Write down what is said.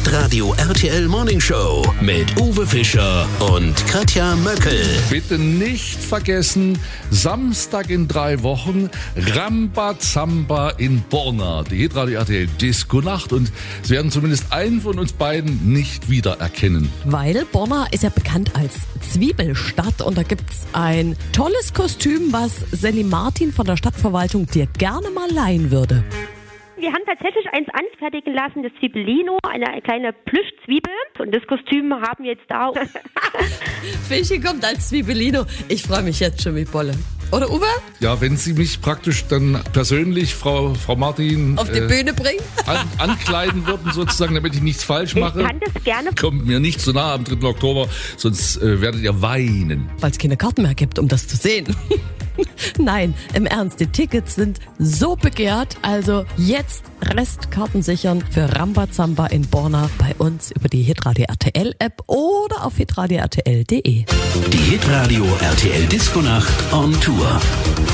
Hitradio RTL Morning Show mit Uwe Fischer und Katja Möckel. Bitte nicht vergessen, Samstag in 3 Wochen, Rambazamba in Borna, die Hitradio RTL Disco-Nacht, und Sie werden zumindest einen von uns beiden nicht wiedererkennen. Weil Borna ist ja bekannt als Zwiebelstadt und da gibt's ein tolles Kostüm, was Sally Martin von der Stadtverwaltung dir gerne mal leihen würde. Wir haben tatsächlich eins anfertigen lassen, das Zwiebelino, eine kleine Plüschzwiebel. Und das Kostüm haben wir jetzt da. Fischi kommt als Zwiebelino. Ich freue mich jetzt schon wie Bolle. Oder Uwe? Ja, wenn Sie mich praktisch dann persönlich, Frau Martin, Auf die Bühne bringen? ankleiden würden sozusagen, damit ich nichts falsch mache. Ich kann das gerne. Kommt mir nicht so nah am 3. Oktober, sonst werdet ihr weinen. Weil es keine Karten mehr gibt, um das zu sehen. Nein, im Ernst, die Tickets sind so begehrt. Also jetzt Restkarten sichern für Rambazamba in Borna bei uns über die Hitradio RTL App oder auf hitradio-rtl.de. Die Hitradio RTL Disco-Nacht on Tour.